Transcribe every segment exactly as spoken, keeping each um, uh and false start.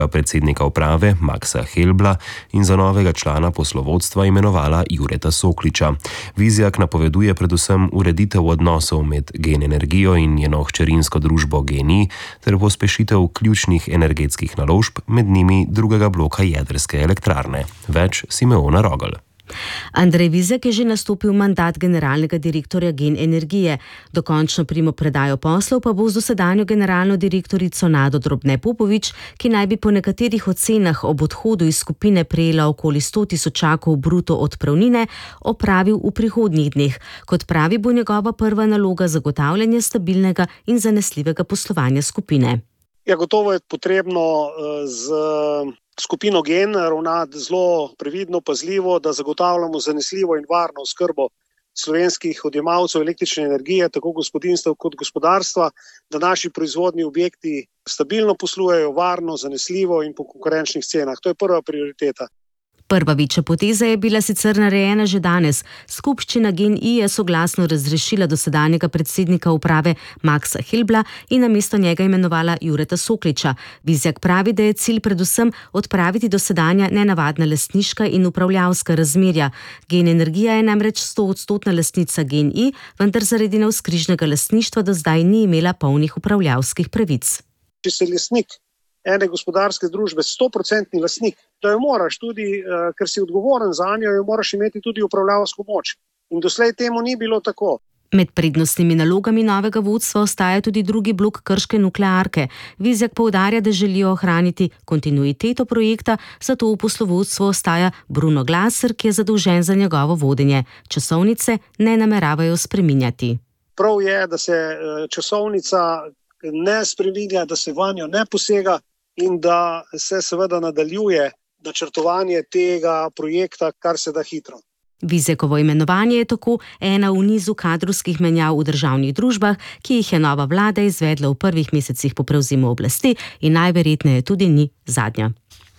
predsednika uprave Maxa Helbla in za novega člana poslovodstva imenovala Jureta Sokliča. Vizjak napoveduje predvsem ureditev odnosov med Gen Energijo in njeno hčerinsko družbo GEN-I ter pospešitev ključnih energetskih naložb, med njimi drugega bloka jedrske elektrarne. Več Simeona Rogl. Andrej Vizjak je že nastopil mandat generalnega direktorja Gen Energije. Dokončno primopredajo poslov pa bo z dosedanjo generalno direktorico Nado Drobne Popovič, ki naj bi po nekaterih ocenah ob odhodu iz skupine prejela okoli sto tisočakov bruto odpravnine, opravil v prihodnjih dneh. Kot pravi, bo njegova prva naloga zagotavljanje stabilnega in zanesljivega poslovanja skupine. Ja, gotovo je potrebno z skupino Gen ravnati zelo previdno, pazljivo, da zagotavljamo zanesljivo in varno oskrbo slovenskih odjemalcev električne energije, tako gospodinjstev kot gospodarstva, da naši proizvodni objekti stabilno poslujejo, varno, zanesljivo in po konkurenčnih cenah. To je prva prioriteta. Prva večja poteza je bila sicer narejena že danes. Skupščina GEN-I je soglasno razrešila dosedanjega predsednika uprave Maxa Helbla in namesto njega imenovala Jureta Sokliča. Vizjak pravi, da je cilj predvsem odpraviti dosedanja nenavadna lastniška in upravljavska razmerja. Gen Energija je namreč stoodstotna lastnica GEN-I, vendar zaradi navzkrižnega lastništva do zdaj ni imela polnih upravljavskih pravic. Če se lastnik ene gospodarske družbe stoprocentni lastnik, da jo moraš tudi, ker si odgovoren za njo, jo moraš imeti tudi upravljavsko moč. In doslej temu ni bilo tako. Med prednostnimi nalogami novega vodstva ostaja tudi drugi blok krške nuklearke. Vizjak poudarja, da želijo ohraniti kontinuiteto projekta, zato v poslovodstvu ostaja Bruno Glaser, ki je zadolžen za njegovo vodenje. Časovnice ne nameravajo spreminjati. Prav je, da se časovnica ne spreminja, da se vanjo ne posega in da se seveda nadaljuje načrtovanje tega projekta, kar se da hitro. Vizjakovo imenovanje je tako ena v nizu kadrovskih menjav v državnih družbah, ki jih je nova vlada izvedla v prvih mesecih po prevzemu oblasti in najverjetneje tudi ni zadnja.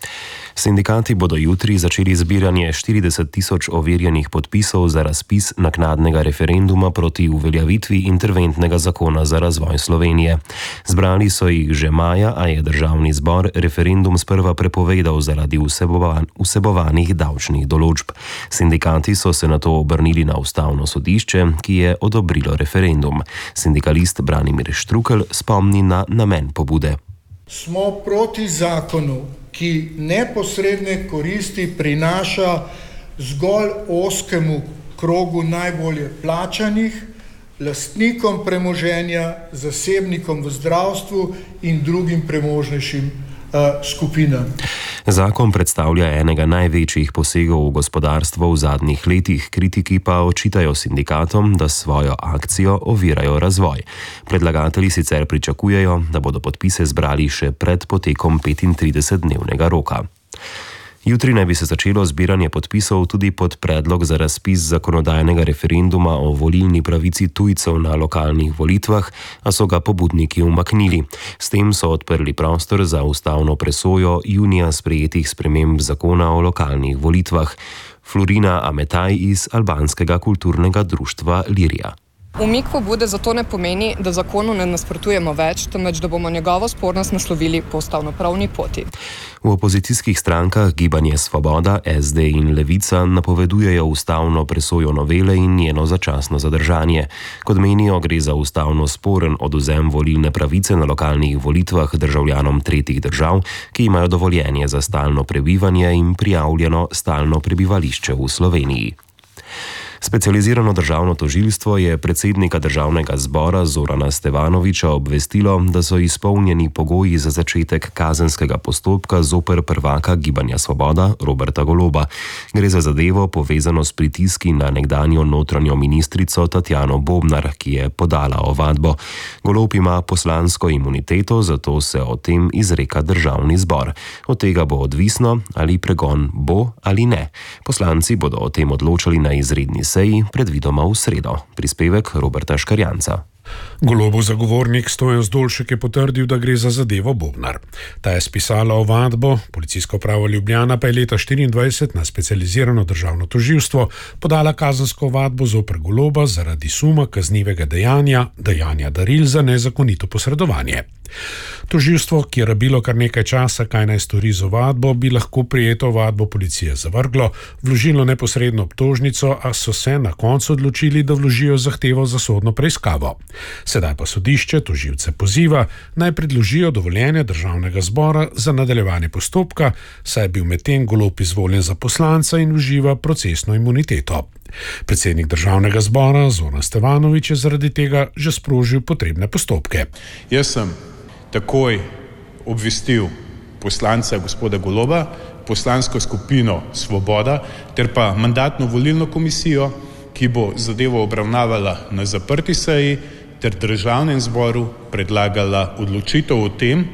Sindikati bodo jutri začeli zbiranje štirideset tisoč overjenih podpisov za razpis naknadnega referenduma proti uveljavitvi interventnega zakona za razvoj Slovenije. Zbrali so jih že maja, a je državni zbor referendum sprva prepovedal zaradi vsebovan, vsebovanih davčnih določb. Sindikati so se nato obrnili na ustavno sodišče, ki je odobrilo referendum. Sindikalist Branimir Štrukelj spomni na namen pobude. Smo proti zakonu, ki neposredne koristi prinaša zgolj ozkemu krogu najbolje plačanih, lastnikom premoženja, zasebnikom v zdravstvu in drugim premožnejšim uh, skupinam. Zakon predstavlja enega največjih posegov v gospodarstvo v zadnjih letih, kritiki pa očitajo sindikatom, da s svojo akcijo ovirajo razvoj. Predlagatelji sicer pričakujejo, da bodo podpise zbrali še pred potekom petintridesetdnevnega roka. Jutri naj bi se začelo zbiranje podpisov tudi pod predlog za razpis zakonodajnega referenduma o volilni pravici tujcev na lokalnih volitvah, a so ga pobudniki umaknili. S tem so odprli prostor za ustavno presojo junija sprejetih sprememb zakona o lokalnih volitvah. Florina Ametaj iz albanskega kulturnega društva Lirija. Umik pobude zato ne pomeni, da zakonu ne nasprotujemo več, temveč da bomo njegovo spornost naslovili po ustavnopravni poti. V opozicijskih strankah Gibanje Svoboda, S D in Levica napovedujejo ustavno presojo novele in njeno začasno zadržanje. Kot menijo, gre za ustavno sporen odvzem volilne pravice na lokalnih volitvah državljanom tretjih držav, ki imajo dovoljenje za stalno prebivanje in prijavljeno stalno prebivališče v Sloveniji. Specializirano državno tožilstvo je predsednika državnega zbora Zorana Stevanoviča obvestilo, da so izpolnjeni pogoji za začetek kazenskega postopka zoper prvaka Gibanja Svoboda Roberta Goloba. Gre za zadevo povezano s pritiski na nekdanjo notranjo ministrico Tatjano Bobnar, ki je podala ovadbo. Golob ima poslansko imuniteto, zato se o tem izreka državni zbor. Od tega bo odvisno, ali pregon bo ali ne. Poslanci bodo o tem odločali na izredni seji, predvidoma v sredo. Prispevek Roberta Škarjanca. Golobov zagovornik Stojan Zdolšek je potrdil, da gre za zadevo Bobnar. Ta je spisala ovadbo, policijska uprava Ljubljana pa je leta štiriindvajset na specializirano državno tožilstvo podala kazensko ovadbo zoper Goloba zaradi suma kaznivega dejanja, dejanja daril za nezakonito posredovanje. Tožilstvo, ki je rabilo kar nekaj časa, kaj naj stori z ovadbo, bi lahko prijeto ovadbo policije zavrglo, vložilo neposredno obtožnico, a so se na koncu odločili, da vložijo zahtevo za sodno preiskavo. Sedaj pa sodišče tožilce poziva, naj predložijo dovoljenje Državnega zbora za nadaljevanje postopka, saj je bil medtem Golob izvoljen za poslanca in uživa procesno imuniteto. Predsednik Državnega zbora Zoran Stevanović je zaradi tega že sprožil potrebne postopke. Jaz sem takoj obvestil poslanca gospoda Goloba, poslansko skupino Svoboda ter pa mandatno-volilno komisijo, ki bo zadevo obravnavala na zaprti seji ter Državnem zboru predlagala odločitev o tem,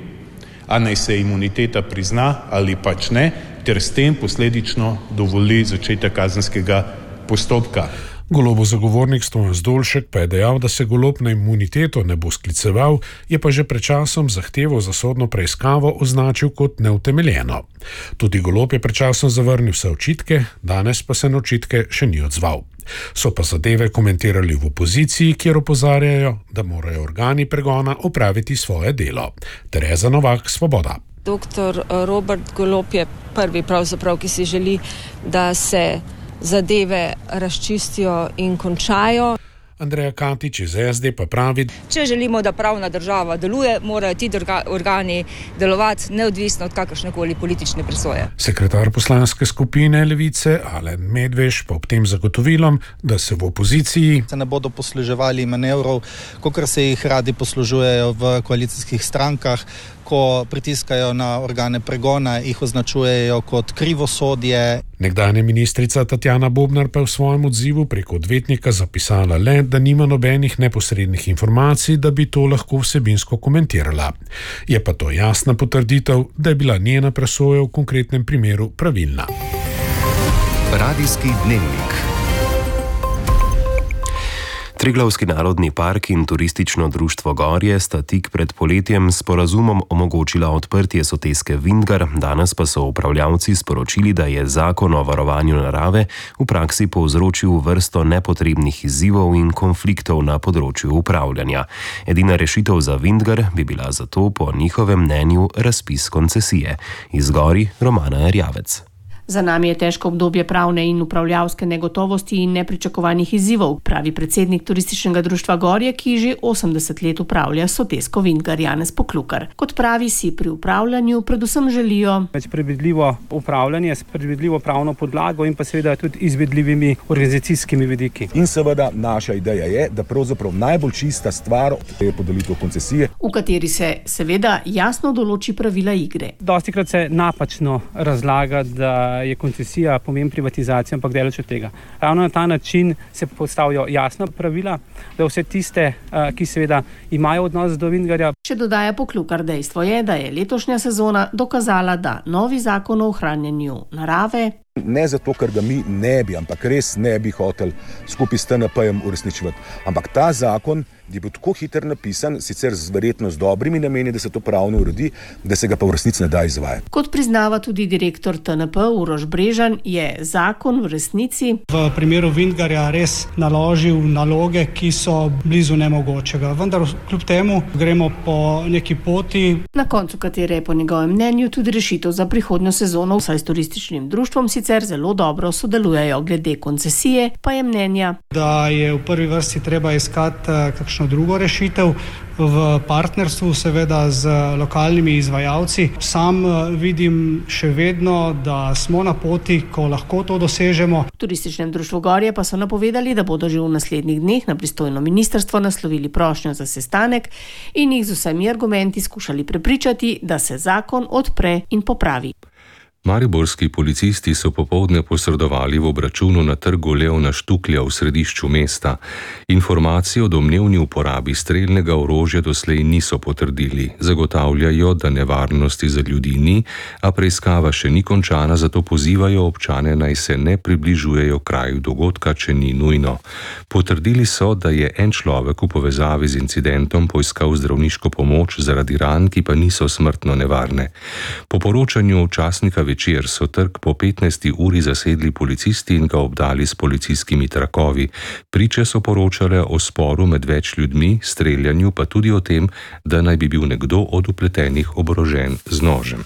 a naj se imuniteta prizna ali pač ne, ter s tem posledično dovoli začetek kazenskega postopka. Golobov zagovornik Stojan Zdolšek pa je dejal, da se Golob na imuniteto ne bo skliceval, je pa že pred časom zahtevo za sodno preiskavo označil kot neutemeljeno. Tudi Golob je pred časom zavrnil vse očitke, danes pa se na očitke še ni odzval. So pa zadeve komentirali v opoziciji, kjer opozarjajo, da morajo organi pregona opraviti svoje delo. Tereza Novak, Svoboda. Doktor Robert Golob je prvi pravzaprav, ki si želi, da se zadeve razčistijo in končajo. Andreja Katič iz S D pa pravi: Če želimo, da pravna država deluje, morajo ti organi delovati neodvisno od kakršnekoli politične presoje. Sekretar poslanske skupine Levice Alen Medveš pa ob tem zagotovilom, da se v opoziciji se ne bodo posluževali manevrov, kakor se jih radi poslužujejo v koalicijskih strankah, ko pritiskajo na organe pregona, jih označujejo kot krivosodje. Nekdanja ministrica Tatjana Bobnar pa je v svojem odzivu preko odvetnika zapisala le, da nima nobenih neposrednih informacij, da bi to lahko vsebinsko komentirala. Je pa to jasna potrditev, da je bila njena presoja v konkretnem primeru pravilna. Radijski dnevnik. Triglavski narodni park in turistično društvo Gorje sta tik pred poletjem s sporazumom omogočila odprtje soteske Vintgar, danes pa so upravljavci sporočili, da je zakon o varovanju narave v praksi povzročil vrsto nepotrebnih izzivov in konfliktov na področju upravljanja. Edina rešitev za Vintgar bi bila zato po njihovem mnenju razpis koncesije. Iz Gorij Romana Erjavec. Za nami je težko obdobje pravne in upravljavske negotovosti in nepričakovanih izzivov, pravi predsednik turističnega društva Gorje, ki že osemdeset let upravlja sotesko Vintgar Janez Poklukar. Kot pravi, si pri upravljanju predvsem želijo predvidljivo upravljanje s predvidljivo pravno podlago in pa seveda tudi izvedljivimi organizacijskimi vidiki. In seveda naša ideja je, da pravzaprav najbolj čista stvar je podelitev koncesije, v kateri se seveda jasno določi pravila igre. Dostikrat se napačno razlaga, da je koncesija pomen privatizacije, ampak daleč od tega. Ravno na ta način se postavijo jasna pravila, da vse tiste, ki seveda imajo odnos do Vintgarja. Še dodaja Poklukar, dejstvo je, da je letošnja sezona dokazala, da novi zakon o ohranjanju narave ne zato, ker ga mi ne bi, ampak res ne bi hotel skupaj s T N P-jem uresničevati. Ampak ta zakon je bil tako hiter napisan, sicer z verjetno z dobrimi nameni, da se to pravno uredi, da se ga pa v resnici ne da izvajati. Kot priznava tudi direktor T N P Uroš Brežan, je zakon v resnici v primeru Vintgarja res naložil naloge, ki so blizu nemogočega. Vendar kljub temu gremo po neki poti, na koncu katere je po njegovem mnenju tudi rešitev za prihodnjo sezono, saj s turističnim društvom sicer zelo dobro sodelujejo. Glede koncesije pa je mnenja, da je v prvi vrsti treba iskati kakšno drugo rešitev v partnerstvu seveda z lokalnimi izvajalci. Sam vidim še vedno, da smo na poti, ko lahko to dosežemo. V turističnem društvu Gorje pa so napovedali, da bodo že v naslednjih dneh na pristojno ministrstvo naslovili prošnjo za sestanek in jih z vsemi argumenti skušali prepričati, da se zakon odpre in popravi. Mariborski policisti so popoldne posredovali v obračunu na trgu Leona Štuklja v središču mesta. Informacije o domnevni uporabi strelnega orožja doslej niso potrdili. Zagotavljajo, da nevarnosti za ljudi ni, a preiskava še ni končana, zato pozivajo občane, naj se ne približujejo kraju dogodka, če ni nujno. Potrdili so, da je en človek v povezavi z incidentom poiskal zdravniško pomoč zaradi ran, ki pa niso smrtno nevarne. Po poročanju časnika zvečer so trg po petnajsti uri zasedli policisti in ga obdali s policijskimi trakovi. Priče so poročale o sporu med več ljudmi, streljanju pa tudi o tem, da naj bi bil nekdo od vpletenih oborožen z nožem.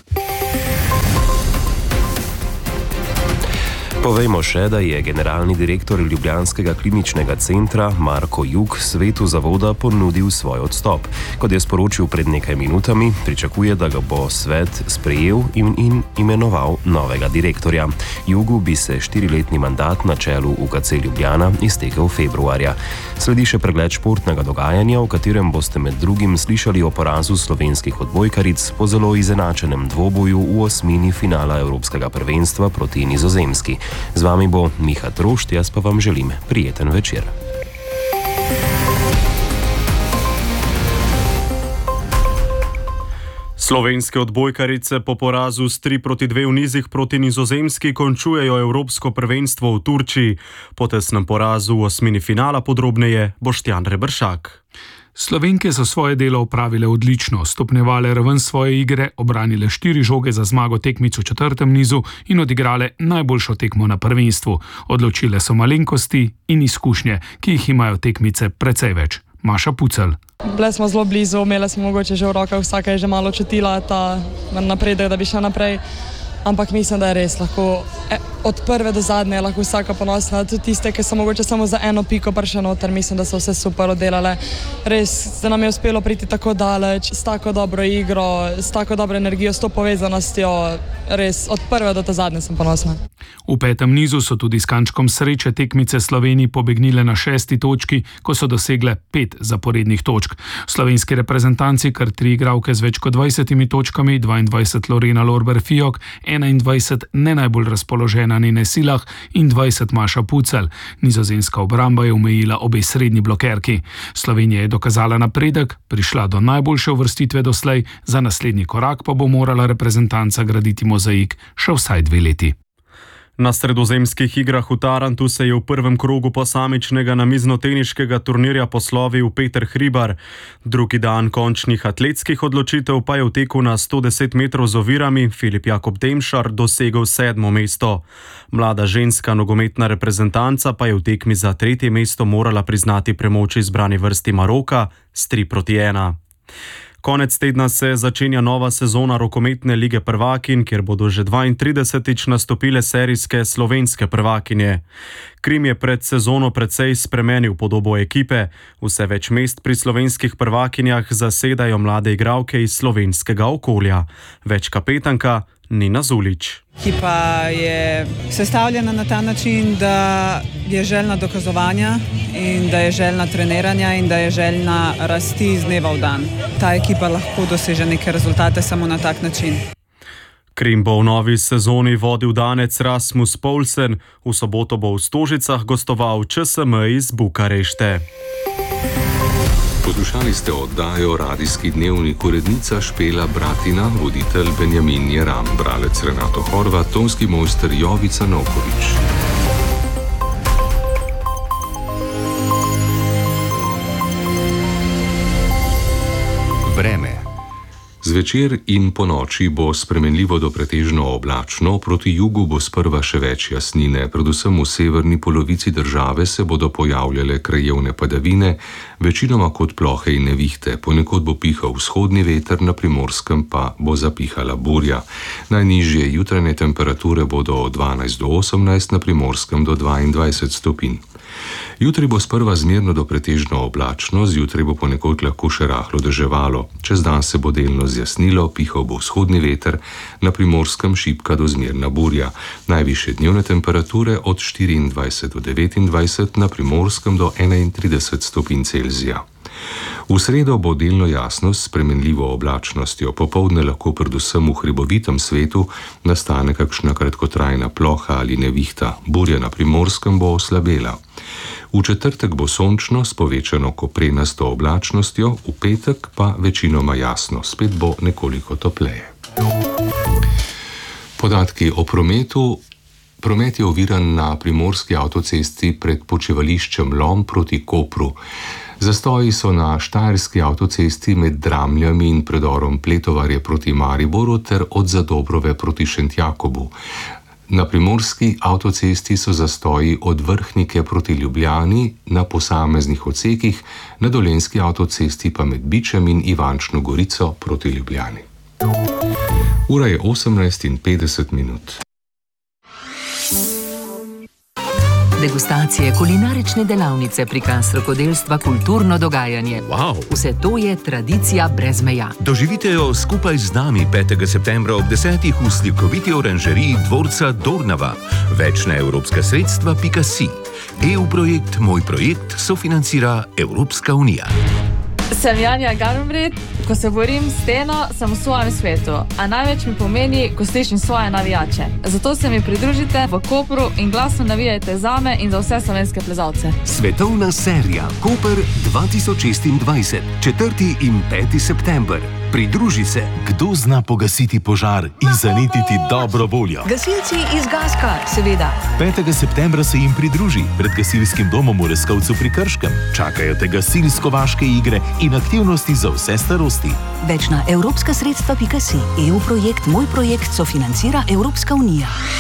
Povejmo še, da je generalni direktor Ljubljanskega kliničnega centra Marko Jug svetu zavoda ponudil svoj odstop. Kot je sporočil pred nekaj minutami, pričakuje, da ga bo svet sprejel in, in imenoval novega direktorja. Jugu bi se štiriletni mandat na čelu U K C Ljubljana iztekel februarja. Sledi še pregled športnega dogajanja, v katerem boste med drugim slišali o porazu slovenskih odbojkaric po zelo izenačenem dvoboju v osmini finala Evropskega prvenstva proti Nizozemski. Z vami bo Miha Trošt, jaz pa vam želim prijeten večer. Slovenske odbojkarice po porazu s tri proti dve v nizih proti Nizozemski končujejo Evropsko prvenstvo v Turčiji. Po tesnem porazu v osmini finala podrobneje Boštjan Rebršak. Slovenke so svoje delo opravile odlično, stopnjevale raven svoje igre, obranile štiri žoge za zmago tekmic v četrtem nizu in odigrale najboljšo tekmo na prvenstvu. Odločile so malenkosti in izkušnje, ki jih imajo tekmice precej več. Maša Pucelj. Bile smo zelo blizu, imele smo mogoče že v rokah, vsaka je že malo čutila ta napredek, da bi šla naprej. Ampak mislim, da je res lahko od prve do zadnje lahko vsaka ponosna, tudi tiste, ki so mogoče samo za eno piko prišle noter. Mislim, da so vse super oddelale. Res, da nam je uspelo priti tako daleč, s tako dobro igro, s tako dobro energijo, s to povezanostjo. Res, od prve do te zadnje sem ponosna. V petem nizu so tudi s kančkom sreče tekmice Sloveniji pobegnile na šesti točki, ko so dosegle pet zaporednih točk. Slovenski reprezentanci kar tri igralke z več kot dvajsetimi točkami, dvaindvajset Lorena Lorber-Fijok, enaindvajset ne najbolj razpoložena Nene Silah in dvajset Maša Pucelj. Nizozemska obramba je omejila obe srednji blokerki. Slovenija je dokazala napredek, prišla do najboljše uvrstitve doslej, za naslednji korak pa bo morala reprezentanca graditi mozaik še vsaj dve leti. Na sredozemskih igrah v Tarantu se je v prvem krogu posamičnega namiznoteniškega turnirja poslovil Peter Hribar. Drugi dan končnih atletskih odločitev pa je v teku na sto deset metrov z ovirami Filip Jakob Demšar dosegel sedmo mesto. Mlada ženska nogometna reprezentanca pa je v tekmi za tretje mesto morala priznati premoč izbrani vrsti Maroka s tri proti ena. Konec tedna se začenja nova sezona rokometne lige prvakinj, kjer bodo že dvaintridesetič nastopile serijske slovenske prvakinje. Krim je pred sezono precej spremenil podobo ekipe. Vse več mest pri slovenskih prvakinjah zasedajo mlade igralke iz slovenskega okolja. Več kapetanka Nina Zulič. Ekipa je sestavljena na ta način, da je željna dokazovanja in da je željna treniranja in da je željna rasti iz dneva v dan. Ta ekipa lahko doseže neke rezultate samo na tak način. Krim bo v novi sezoni vodil Danec Rasmus Poulsen, v soboto bo v Stožicah gostoval Č S M iz Bukarešte. Poslušali ste oddajo Radijski dnevnik, urednica Špela Bratina, voditelj Benjamin Jeram, bralec Renato Horvat, tonski mojster Jovica Novkovič. Vreme. Zvečer in po noči bo spremenljivo do pretežno oblačno, proti jugu bo sprva še več jasnine, predvsem v severni polovici države se bodo pojavljale krajevne padavine, večinoma kot plohe in nevihte, ponekod bo pihal vzhodni veter, na Primorskem pa bo zapihala burja. Najnižje jutranje temperature bodo od dvanajst do osemnajst, na Primorskem do dvaindvajset stopinj. Jutri bo sprva zmerno do pretežno oblačno, zjutraj bo ponekod lahko še rahlo deževalo. Čez dan se bo delno zjasnilo, pihal bo vzhodni veter, na Primorskem šibka do zmerna burja. Najvišje dnevne temperature od štiriindvajset do devetindvajset, na Primorskem do enaintrideset stopinj Celzija. V sredo bo delno jasno s spremenljivo oblačnostjo, popoldne lahko predvsem v hribovitem svetu nastane kakšna kratkotrajna ploha ali nevihta, burja na Primorskem bo oslabela. V četrtek bo sončno s povečano koprenasto oblačnostjo, v petek pa večinoma jasno, spet bo nekoliko topleje. Podatki o prometu. Promet je oviran na primorski avtocesti pred počivališčem Lom proti Kopru. Zastoji so na Štajerski avtocesti med Dramljami in predorom Pletovarje proti Mariboru ter od Zadobrove proti Šentjakobu. Na primorski avtocesti so zastoji od Vrhnike proti Ljubljani na posameznih odsekih, na dolenjski avtocesti pa med Bičem in Ivančno Gorico proti Ljubljani. Ura je osemnajst in petdeset minut. Degustacije, kulinarične delavnice, prikaz rokodelstva, kulturno dogajanje. Wow. Vse to je tradicija brez meja. Doživite jo skupaj z nami petega septembra ob desetih v slikoviti oranžeriji dvorca Dornava. Več na evropska sredstva pika si. E U projekt Moj projekt sofinancira Evropska unija. Sem Janja Garnbret, ko se borim s steno, sem v svojem svetu, a največ mi pomeni, ko slišim svoje navijače. Zato se mi pridružite v Kopru in glasno navijajte zame in za vse slovenske plezalce. Svetovna serija Koper dva tisoč šestindvajset, četrti in peti september. Pridruži se. Kdo zna pogasiti požar in zanetiti dobro voljo? Gasilci iz Gaska, seveda. petega septembra se jim pridruži pred gasilskim domom v Leskovcu pri Krškem. Čakajo te gasilsko-vaške igre in aktivnosti za vse starosti. Več na evropska sredstva pika si. E U projekt Moj projekt sofinancira Evropska unija.